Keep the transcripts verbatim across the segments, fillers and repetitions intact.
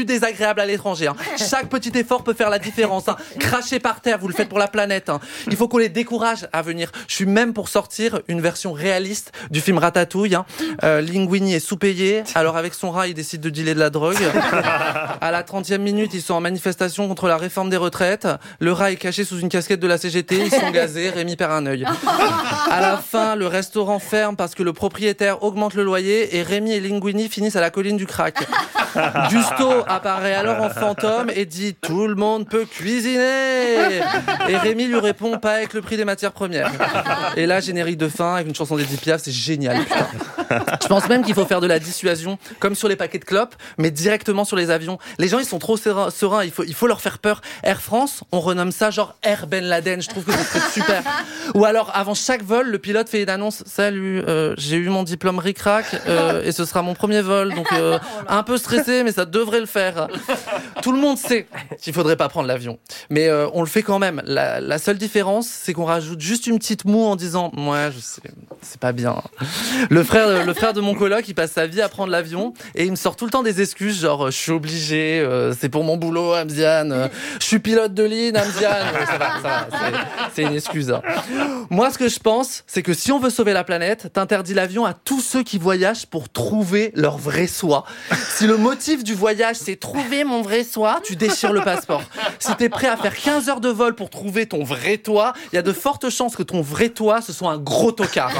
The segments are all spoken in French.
plus désagréable à l'étranger. Hein. Chaque petit effort peut faire la différence. Hein. Cracher par terre, vous le faites pour la planète. Hein. Il faut qu'on les décourage à venir. Je suis même pour sortir une version réaliste du film Ratatouille. Hein. Euh, Linguini est sous-payé, alors avec son rat, il décide de dealer de la drogue. À la trentième minute, ils sont en manifestation contre la réforme des retraites. Le rat est caché sous une casquette de la C G T, ils sont gazés, Rémi perd un œil. À la fin, le restaurant ferme parce que le propriétaire augmente le loyer et Rémi et Linguini finissent à la colline du crack. Gusto apparaît alors en fantôme et dit « Tout le monde peut cuisiner !» Et Rémi lui répond « Pas avec le prix des matières premières !» Et là, générique de fin avec une chanson d'Edith Piaf, c'est génial, putain. Je pense même qu'il faut faire de la dissuasion, comme sur les paquets de clopes, mais directement sur les avions. Les gens, ils sont trop sereins, il faut, il faut leur faire peur. Air France, on renomme ça genre Air Ben Laden, je trouve que c'est super. Ou alors, avant chaque vol, le pilote fait une annonce « Salut, euh, j'ai eu mon diplôme ric-rac euh, et ce sera mon premier vol, donc euh, un peu stressé, mais ça devrait le faire. » Tout le monde sait qu'il faudrait pas prendre l'avion, mais euh, on le fait quand même. La, la seule différence, c'est qu'on rajoute juste une petite moue en disant « Ouais, je sais, c'est pas bien. » Le frère, le frère de mon coloc, il passe sa vie à prendre l'avion et il me sort tout le temps des excuses, genre « Je suis obligé, euh, c'est pour mon boulot, Amziane. Euh, je suis pilote de ligne, Amziane. » Ça va, ça va, c'est, c'est une excuse. Hein. Moi, ce que je pense, c'est que si on veut sauver la planète, t'interdis l'avion à tous ceux qui voyagent pour trouver leur vrai soi. Si le motif du voyage, c'est trouver mon vrai soi, tu déchires le passeport. Si t'es prêt à faire quinze heures de vol pour trouver ton vrai toi, il y a de fortes chances que ton vrai toi, ce soit un gros tocard.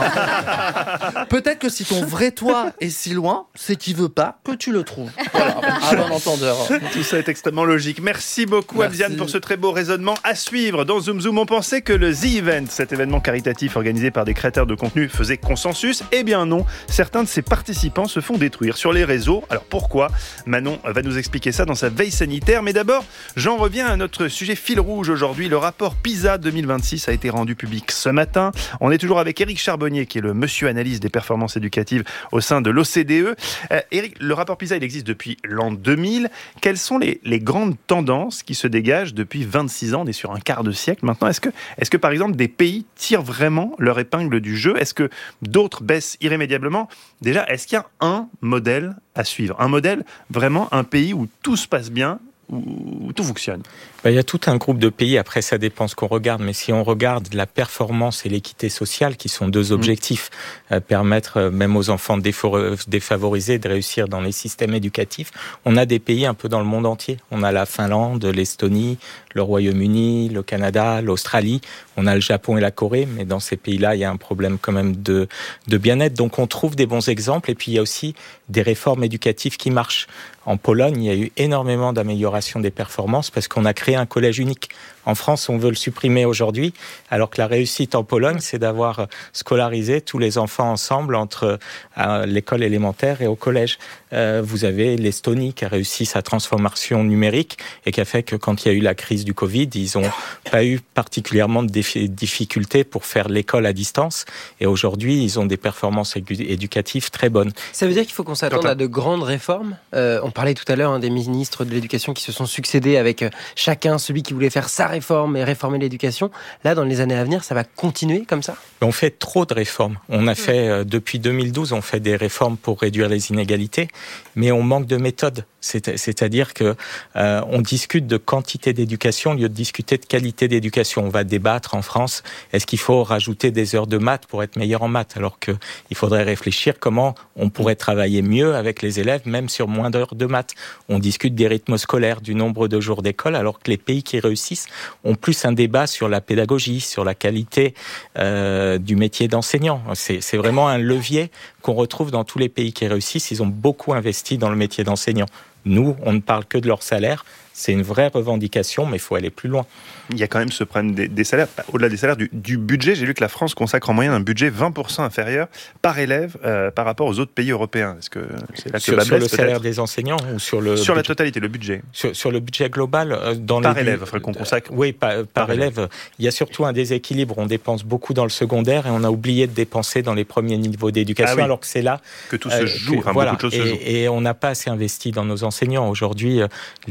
Hein. Peut-être que si ton vrai toi est si loin, c'est qu'il veut pas que tu le trouves. Voilà, à bon entendeur. Tout ça est extrêmement logique. Merci beaucoup, Amziane, pour ce très beau raisonnement. À suivre dans Zoom Zoom, on pensait que le The Event, cet événement caritatif organisé par des créateurs de contenu, faisait consensus. Eh bien non, certains de ses participants se font détruire sur les réseaux. Alors pourquoi ? Manon va nous expliquer ça dans sa veille sanitaire. Mais d'abord, j'en reviens à notre sujet fil rouge aujourd'hui. Le rapport PISA deux mille vingt-six a été rendu public ce matin. On est toujours avec Éric Charbonnier, qui est le monsieur analyse des performances éducatives au sein de l'O C D E. Euh, Éric, le rapport PISA, il existe depuis l'an deux mille. Quelles sont les, les grandes tendances qui se dégagent depuis vingt-six ans ? On est sur un quart de siècle maintenant. Est-ce que, est-ce que par exemple, des pays tirent vraiment leur épingle du jeu ? Est-ce que d'autres baissent irrémédiablement ? Déjà, est-ce qu'il y a un modèle à suivre ? Un modèle, vraiment un pays où tout se passe bien, où tout fonctionne ? Ben, il y a tout un groupe de pays, après ça dépend ce qu'on regarde, mais si on regarde la performance et l'équité sociale, qui sont deux objectifs, mmh. euh, permettre euh, même aux enfants défavorisés de réussir dans les systèmes éducatifs, on a des pays un peu dans le monde entier. On a la Finlande, l'Estonie, le Royaume-Uni, le Canada, l'Australie, on a le Japon et la Corée, mais dans ces pays-là, il y a un problème quand même de, de bien-être. Donc on trouve des bons exemples, et puis il y a aussi des réformes éducatives qui marchent. En Pologne, il y a eu énormément d'amélioration des performances parce qu'on a créé un collège unique. En France, on veut le supprimer aujourd'hui, alors que la réussite en Pologne, c'est d'avoir scolarisé tous les enfants ensemble entre euh, l'école élémentaire et au collège. Euh, vous avez l'Estonie qui a réussi sa transformation numérique et qui a fait que quand il y a eu la crise du Covid, ils n'ont pas eu particulièrement de défi- difficultés pour faire l'école à distance. Et aujourd'hui, ils ont des performances édu- éducatives très bonnes. Ça veut dire qu'il faut qu'on s'attende à de grandes réformes. Euh, on parlait tout à l'heure hein, des ministres de l'éducation qui se sont succédés avec euh, chacun celui qui voulait faire sa réforme et réformer l'éducation. Là, dans les années à venir, ça va continuer comme ça ? On fait trop de réformes. On a fait, euh, depuis deux mille douze, on fait des réformes pour réduire les inégalités, mais on manque de méthode. C'est, c'est-à-dire que euh, on discute de quantité d'éducation au lieu de discuter de qualité d'éducation. On va débattre en France, est-ce qu'il faut rajouter des heures de maths pour être meilleur en maths ? Alors qu'il faudrait réfléchir comment on pourrait travailler mieux avec les élèves, même sur moins d'heures de maths. On discute des rythmes scolaires, du nombre de jours d'école, alors que les pays qui réussissent ont plus un débat sur la pédagogie, sur la qualité euh, du métier d'enseignant. C'est, c'est vraiment un levier qu'on retrouve dans tous les pays qui réussissent. Ils ont beaucoup investi dans le métier d'enseignant. Nous, on ne parle que de leur salaire. C'est une vraie revendication, mais il faut aller plus loin. Il y a quand même ce problème des, des salaires, au-delà des salaires, du, du budget. J'ai lu que la France consacre en moyenne un budget vingt pour cent inférieur par élève euh, par rapport aux autres pays européens. Est-ce que c'est là que sur, le sur le peut-être salaire des enseignants ou sur le sur budget, la totalité, le budget sur, sur le budget global euh, dans par les, élève, il faudrait qu'on consacre. Oui, par, par, par élève. élève. Il y a surtout un déséquilibre. On dépense beaucoup dans le secondaire et on a oublié de dépenser dans les premiers niveaux d'éducation, ah oui. alors que c'est là que tout se joue. Euh, que, enfin, voilà, beaucoup de choses et, se jouent. Et on n'a pas assez investi dans nos enseignants. Aujourd'hui, les enseignants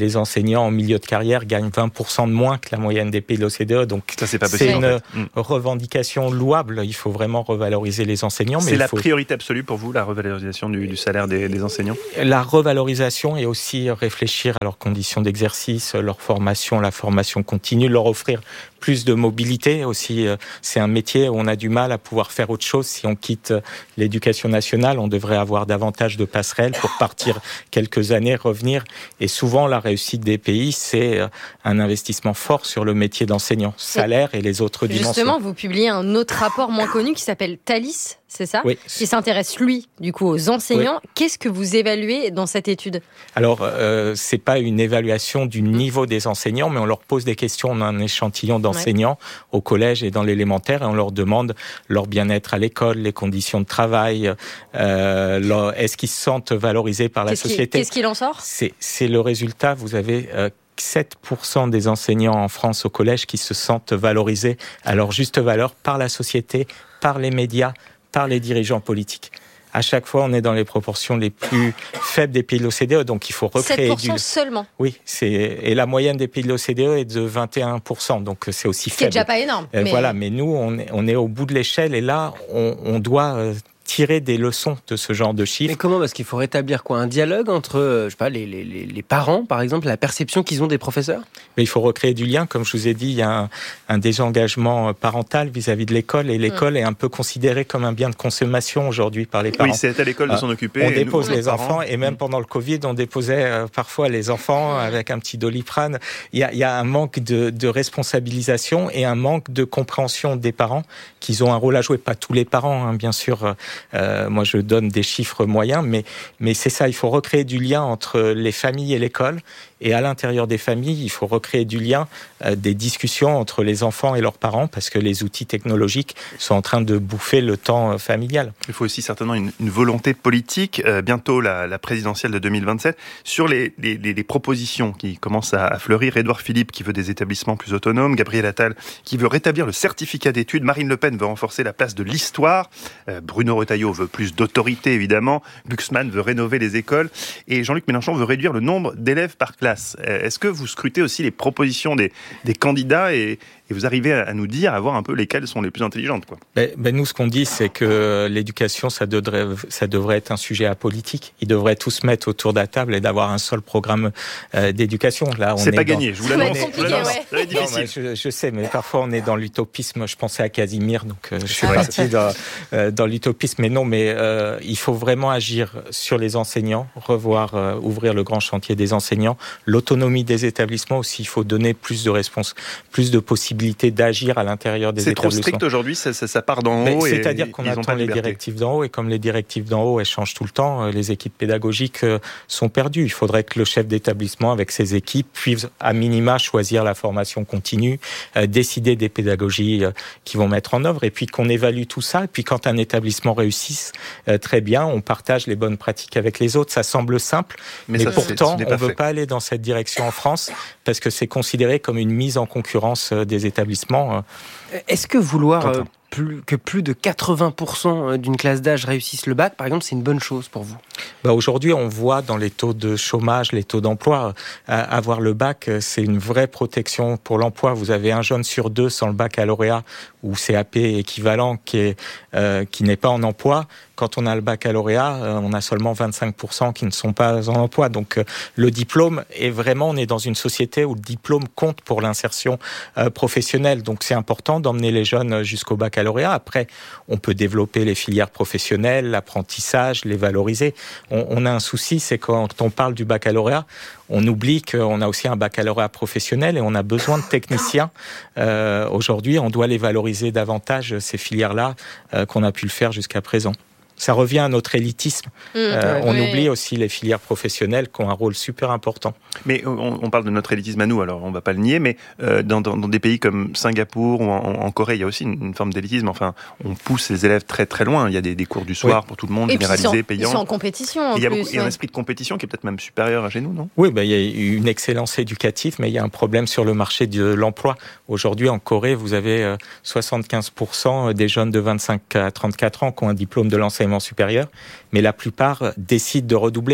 enseignants en milieu de carrière gagnent vingt pour cent de moins que la moyenne des pays de l'O C D E. Donc ça, c'est, pas c'est possible, une en fait. revendication louable. Il faut vraiment revaloriser les enseignants. C'est mais la faut... priorité absolue pour vous, la revalorisation du, du salaire des, des enseignants ? La revalorisation et aussi réfléchir à leurs conditions d'exercice, leur formation, la formation continue, leur offrir plus de mobilité aussi. C'est un métier où on a du mal à pouvoir faire autre chose. Si on quitte l'éducation nationale, on devrait avoir davantage de passerelles pour partir quelques années, revenir. Et souvent, la réussite des pays, c'est un investissement fort sur le métier d'enseignant, salaire et les autres dimensions. Justement, vous publiez un autre rapport moins connu qui s'appelle Thalys, c'est ça ? Oui. Qui s'intéresse, lui, du coup, aux enseignants. Oui. Qu'est-ce que vous évaluez dans cette étude ? Alors, euh, c'est pas une évaluation du niveau des enseignants, mais on leur pose des questions. On a un échantillon d'enseignants ouais. au collège et dans l'élémentaire, et on leur demande leur bien-être à l'école, les conditions de travail, euh, leur, est-ce qu'ils se sentent valorisés par la qu'est-ce société ? Qui, qu'est-ce qu'il en sort ? c'est, c'est le résultat. Vous avez euh, sept pour cent des enseignants en France au collège qui se sentent valorisés à leur juste valeur par la société, par les médias, par les dirigeants politiques. À chaque fois, on est dans les proportions les plus faibles des pays de l'O C D E, donc il faut recréer sept pour cent du... seulement. Oui, c'est... et la moyenne des pays de l'O C D E est de vingt et un pour cent, donc c'est aussi Ce faible. qui est déjà pas énorme. Euh, mais... Voilà, mais nous, on est, on est au bout de l'échelle, et là, on, on doit... Euh, tirer des leçons de ce genre de chiffres. Mais comment ? Parce qu'il faut rétablir quoi ? Un dialogue entre, euh, je sais pas, les, les, les parents, par exemple, la perception qu'ils ont des professeurs ? Mais il faut recréer du lien. Comme je vous ai dit, il y a un, un désengagement parental vis-à-vis de l'école, et l'école mmh. est un peu considérée comme un bien de consommation aujourd'hui par les parents. Oui, c'est à l'école de s'en occuper. On dépose nous, les enfants, et même pendant le Covid, on déposait euh, parfois les enfants avec un petit Doliprane. Il y a, il y a un manque de, de responsabilisation et un manque de compréhension des parents, qu'ils ont un rôle à jouer. Pas tous les parents, hein, bien sûr. Euh, moi, je donne des chiffres moyens, mais, mais c'est ça, il faut recréer du lien entre les familles et l'école. Et à l'intérieur des familles, il faut recréer du lien, euh, des discussions entre les enfants et leurs parents, parce que les outils technologiques sont en train de bouffer le temps euh, familial. Il faut aussi certainement une, une volonté politique, euh, bientôt la, la présidentielle de deux mille vingt-sept, sur les, les, les, les propositions qui commencent à, à fleurir. Édouard Philippe qui veut des établissements plus autonomes, Gabriel Attal qui veut rétablir le certificat d'études, Marine Le Pen veut renforcer la place de l'histoire, euh, Bruno Retailleau veut plus d'autorité évidemment, Glucksmann veut rénover les écoles, et Jean-Luc Mélenchon veut réduire le nombre d'élèves par classe. Est-ce que vous scrutez aussi les propositions des, des candidats et, et vous arrivez à, à nous dire, à voir un peu lesquelles sont les plus intelligentes, quoi ? Ben, ben nous, ce qu'on dit, c'est que l'éducation, ça devrait, ça devrait être un sujet apolitique. Ils devraient tous se mettre autour de la table et d'avoir un seul programme euh, d'éducation. Là, on c'est est pas dans... gagné, je vous l'annonce. C'est compliqué, ouais. C'est difficile. Non, je, je sais, mais parfois on est dans l'utopisme. Je pensais à Casimir, donc euh, je suis ah, parti dans, euh, dans l'utopisme. Mais non, mais euh, il faut vraiment agir sur les enseignants, revoir, euh, ouvrir le grand chantier des enseignants, l'autonomie des établissements aussi. Il faut donner plus de réponses, plus de possibilités d'agir à l'intérieur des c'est établissements. C'est trop strict aujourd'hui, ça, ça, ça part d'en haut. C'est-à-dire et qu'on ils attend les directives d'en haut, et comme les directives d'en haut, elles changent tout le temps, les équipes pédagogiques sont perdues. Il faudrait que le chef d'établissement, avec ses équipes, puisse à minima choisir la formation continue, euh, décider des pédagogies euh, qu'ils vont mettre en œuvre, et puis qu'on évalue tout ça. Et puis quand un établissement réussit, euh, très bien, on partage les bonnes pratiques avec les autres. Ça semble simple, mais, mais ça, pourtant, on ne veut pas aller dans cette direction en France, parce que c'est considéré comme une mise en concurrence des établissements. Est-ce que vouloir euh, plus, que plus de quatre-vingts pour cent d'une classe d'âge réussisse le bac, par exemple, c'est une bonne chose pour vous ? Bah aujourd'hui, on voit dans les taux de chômage, les taux d'emploi, euh, avoir le bac, c'est une vraie protection pour l'emploi. Vous avez un jeune sur deux sans le baccalauréat ou C A P équivalent qui est euh, qui n'est pas en emploi. Quand on a le baccalauréat, euh, on a seulement vingt-cinq pour cent qui ne sont pas en emploi. Donc euh, le diplôme est vraiment, on est dans une société où le diplôme compte pour l'insertion euh, professionnelle. Donc c'est important d'emmener les jeunes jusqu'au baccalauréat. Après, on peut développer les filières professionnelles, l'apprentissage, les valoriser. On, on a un souci, c'est quand on parle du baccalauréat, on oublie qu'on a aussi un baccalauréat professionnel et on a besoin de techniciens. Euh, aujourd'hui, on doit les valoriser davantage, ces filières-là, euh, qu'on a pu le faire jusqu'à présent. Ça revient à notre élitisme. Mmh, euh, on oui. oublie aussi les filières professionnelles qui ont un rôle super important. Mais on, on parle de notre élitisme à nous, alors on ne va pas le nier, mais euh, dans, dans, dans des pays comme Singapour ou en, en Corée, il y a aussi une, une forme d'élitisme. Enfin, on pousse les élèves très très loin. Il y a des, des cours du soir oui. pour tout le monde, généralisés, payants. Ils sont en compétition en et il y a, plus. Beaucoup, il y a un esprit de compétition qui est peut-être même supérieur à chez nous, non ? Oui, ben, il y a une excellence éducative, mais il y a un problème sur le marché de l'emploi. Aujourd'hui, en Corée, vous avez euh, soixante-quinze pour cent des jeunes de vingt-cinq à trente-quatre ans qui ont un diplôme de l'enseignement supérieur, mais la plupart décident de redoubler.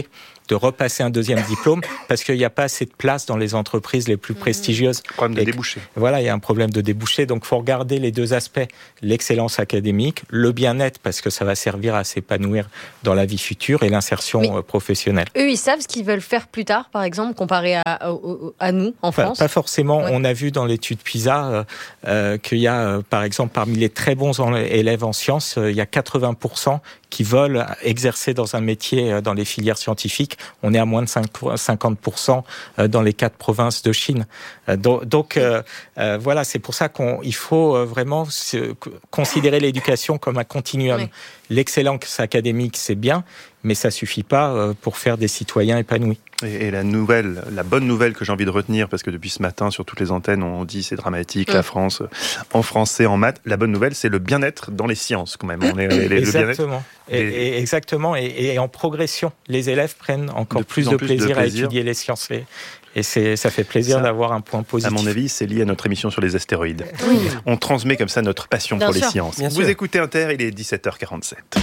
de repasser un deuxième diplôme parce qu'il n'y a pas assez de place dans les entreprises les plus prestigieuses. Problème de débouché. Voilà, il y a un problème de débouché. Donc, il faut regarder les deux aspects. L'excellence académique, le bien-être, parce que ça va servir à s'épanouir dans la vie future, et l'insertion oui. professionnelle. Eux, ils savent ce qu'ils veulent faire plus tard, par exemple, comparé à, à, à nous, en pas, France. Pas forcément. Oui. On a vu dans l'étude PISA euh, euh, qu'il y a, euh, par exemple, parmi les très bons élèves en sciences, euh, il y a quatre-vingts pour cent qui veulent exercer dans un métier euh, dans les filières scientifiques. On est à moins de cinquante pour cent dans les quatre provinces de Chine. Euh, donc, donc euh, euh, voilà, c'est pour ça qu'il faut vraiment se, considérer l'éducation comme un continuum. Oui. L'excellence académique, c'est bien, mais ça suffit pas pour faire des citoyens épanouis. Et, et la nouvelle, la bonne nouvelle que j'ai envie de retenir, parce que depuis ce matin, sur toutes les antennes, on dit c'est dramatique, mmh. la France, en français, en maths. La bonne nouvelle, c'est le bien-être dans les sciences, quand même. On est, les, exactement. Le bien-être. Et, et, exactement. Et, et en progression, les élèves prennent encore de plus, plus de, plus plaisir de plaisir à étudier les sciences. Et c'est, ça fait plaisir ça, d'avoir un point positif. À mon avis, c'est lié à notre émission sur les astéroïdes. Oui. On transmet comme ça notre passion bien pour sûr. Les sciences. Bien Vous sûr. Écoutez Inter, il est dix-sept heures quarante-sept.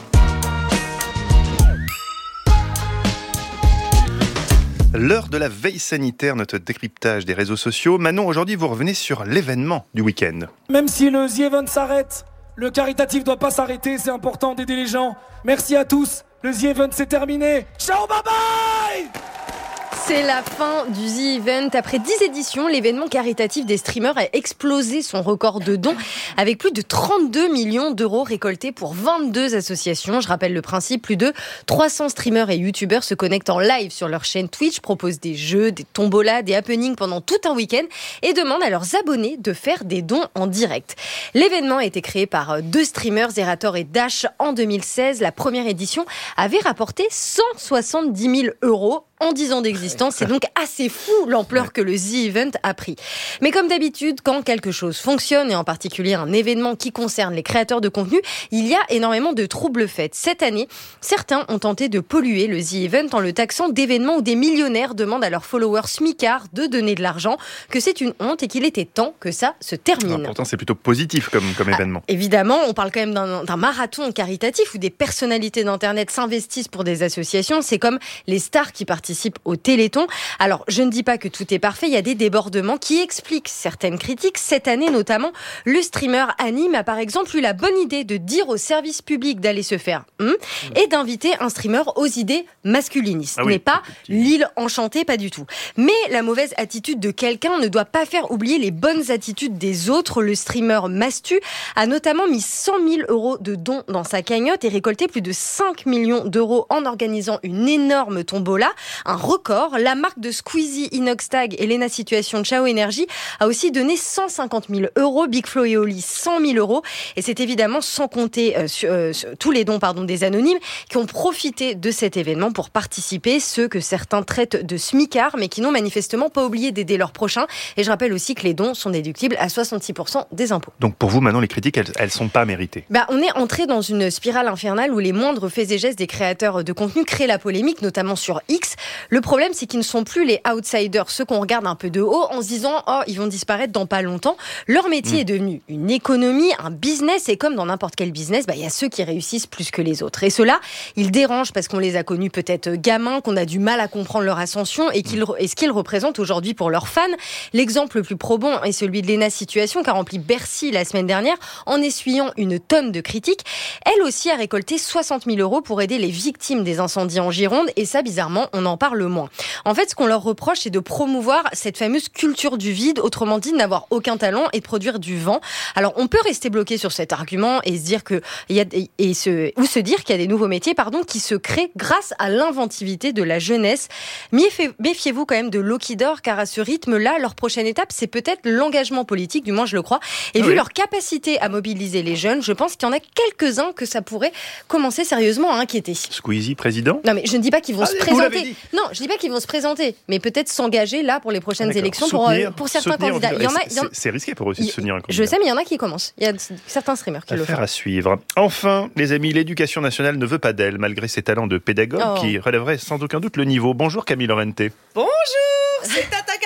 L'heure de la veille sanitaire, notre décryptage des réseaux sociaux. Manon, aujourd'hui, vous revenez sur l'événement du week-end. Même si le The Event s'arrête, le caritatif ne doit pas s'arrêter, c'est important d'aider les gens. Merci à tous, le The Event c'est terminé. Ciao, bye bye. C'est la fin du The Event. Après dix éditions, l'événement caritatif des streamers a explosé son record de dons avec plus de trente-deux millions d'euros récoltés pour vingt-deux associations. Je rappelle le principe, plus de trois cents streamers et youtubeurs se connectent en live sur leur chaîne Twitch, proposent des jeux, des tombolas, des happenings pendant tout un week-end et demandent à leurs abonnés de faire des dons en direct. L'événement a été créé par deux streamers, Zerator et Dash, en deux mille seize. La première édition avait rapporté cent soixante-dix mille euros en dix ans d'existence. C'est donc assez fou l'ampleur que le The Event a pris. Mais comme d'habitude, quand quelque chose fonctionne, et en particulier un événement qui concerne les créateurs de contenu, il y a énormément de troubles faits. Cette année, certains ont tenté de polluer le The Event en le taxant d'événements où des millionnaires demandent à leurs followers smicards de donner de l'argent, que c'est une honte et qu'il était temps que ça se termine. Alors, pourtant, c'est plutôt positif comme, comme ah, événement. Évidemment, on parle quand même d'un, d'un marathon caritatif où des personnalités d'Internet s'investissent pour des associations. C'est comme les stars qui participent au Téléthon. Alors, je ne dis pas que tout est parfait, il y a des débordements qui expliquent certaines critiques. Cette année, notamment, le streamer Anime a par exemple eu la bonne idée de dire au service public d'aller se faire hum, et d'inviter un streamer aux idées masculinistes. Ce ah oui, n'est pas l'île enchantée, pas du tout. Mais la mauvaise attitude de quelqu'un ne doit pas faire oublier les bonnes attitudes des autres. Le streamer Mastu a notamment mis cent mille euros de dons dans sa cagnotte et récolté plus de cinq millions d'euros en organisant une énorme tombola. Un record. La marque de Squeezie, Inoxtag et Lena Situation de Chao Energy a aussi donné cent cinquante mille euros. Big Flo et Oli, cent mille euros. Et c'est évidemment sans compter euh, sur, euh, sur tous les dons pardon, des anonymes qui ont profité de cet événement pour participer. Ceux que certains traitent de smicards, mais qui n'ont manifestement pas oublié d'aider leurs prochains. Et je rappelle aussi que les dons sont déductibles à soixante-six pour cent des impôts. Donc pour vous, maintenant, les critiques, elles, elles sont pas méritées. Bah, on est entré dans une spirale infernale où les moindres faits et gestes des créateurs de contenu créent la polémique, notamment sur X. Le problème, c'est qu'ils ne sont plus les outsiders, ceux qu'on regarde un peu de haut en se disant « Oh, ils vont disparaître dans pas longtemps ». Leur métier mmh. est devenu une économie, un business, et comme dans n'importe quel business, bah, y a ceux qui réussissent plus que les autres. Et ceux-là, ils dérangent parce qu'on les a connus peut-être gamins, qu'on a du mal à comprendre leur ascension et, qu'ils, et ce qu'ils représentent aujourd'hui pour leurs fans. L'exemple le plus probant est celui de Lena Situation, qui a rempli Bercy la semaine dernière en essuyant une tonne de critiques. Elle aussi a récolté soixante mille euros pour aider les victimes des incendies en Gironde, et ça, bizarrement, on en parle moins. En fait, ce qu'on leur reproche, c'est de promouvoir cette fameuse culture du vide, autrement dit, de n'avoir aucun talent et de produire du vent. Alors, on peut rester bloqué sur cet argument et se dire que il y a et se ou se dire qu'il y a des nouveaux métiers, pardon, qui se créent grâce à l'inventivité de la jeunesse. Méfiez-vous quand même de l'eau qui dort, car à ce rythme-là, leur prochaine étape, c'est peut-être l'engagement politique, du moins je le crois. Et oui. vu leur capacité à mobiliser les jeunes, je pense qu'il y en a quelques-uns que ça pourrait commencer sérieusement à inquiéter. Squeezie, président ? Non, mais je ne dis pas qu'ils vont ah, se présenter. Non, je dis pas qu'ils vont se présenter, mais peut-être s'engager là pour les prochaines D'accord. élections soutenir, pour, pour certains soutenir, candidats. Il y en a, il y en... C'est risqué pour eux aussi de soutenir un candidat. Je sais, mais il y en a qui commencent. Il y a certains streamers qui Affaire le font. Affaire à suivre. Enfin, les amis, l'éducation nationale ne veut pas d'elle, malgré ses talents de pédagogue oh. qui relèveraient sans aucun doute le niveau. Bonjour Camille Lorente. Bonjour, c'est Tata Camille.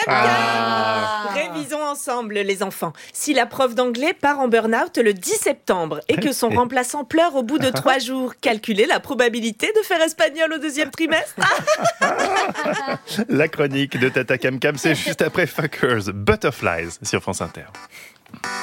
Ah. Révisons ensemble, les enfants. Si la prof d'anglais part en burn-out le dix septembre et que son remplaçant pleure au bout de trois jours, calculez la probabilité de faire espagnol au deuxième trimestre. La chronique de Tata Cam Cam, c'est juste après Fuckers, Butterflies sur France Inter.